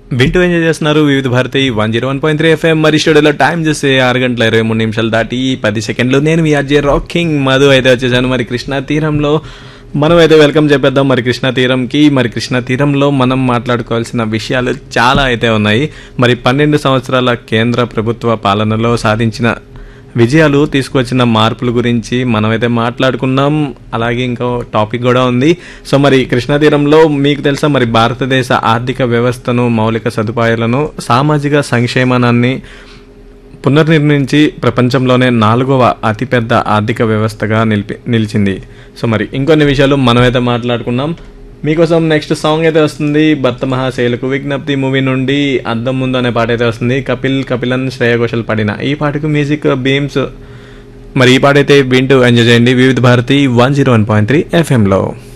వింటూ ఎంజాయ్ చేస్తున్నారు వివిధ భారతి 101.3 FM. మరి స్టూడియోలో టైం చూస్తే 6:23 దాటి 10 సెకండ్లు. నేను మీ ఆర్జే రాకింగ్ మధు అయితే వచ్చేసాను. మరి కృష్ణా తీరంలో మనం అయితే వెల్కమ్ చెప్పేద్దాం మరి కృష్ణా తీరంకి. మరి కృష్ణా తీరంలో మనం మాట్లాడుకోవాల్సిన విషయాలు చాలా అయితే ఉన్నాయి. మరి 12 సంవత్సరాల కేంద్ర ప్రభుత్వ పాలనలో సాధించిన విజయాలు, తీసుకొచ్చిన మార్పుల గురించి మనమైతే మాట్లాడుకున్నాం. అలాగే ఇంకో టాపిక్ కూడా ఉంది. సో మరి కృష్ణా తీరంలో మీకు తెలుసా మరి భారతదేశ ఆర్థిక వ్యవస్థను, మౌలిక సదుపాయాలను, సామాజిక సంక్షేమాన్ని పునర్నిర్మించి ప్రపంచంలోనే 4వ అతిపెద్ద ఆర్థిక వ్యవస్థగా నిలిచింది. సో మరి ఇంకొన్ని విషయాలు మనమైతే మాట్లాడుకున్నాం. మీకోసం నెక్స్ట్ సాంగ్ అయితే వస్తుంది. భర్త మహాశైలకు విజ్ఞప్తి మూవీ నుండి అద్దం ముందు అనే పాట అయితే వస్తుంది. కపిలన్ శ్రేయ ఘోషల్ పాడిన ఈ పాటకు మ్యూజిక్ బీమ్స్. మరి ఈ పాట అయితే వింటూ ఎంజాయ్ చేయండి వివిధ భారతి 101.3 FM లో.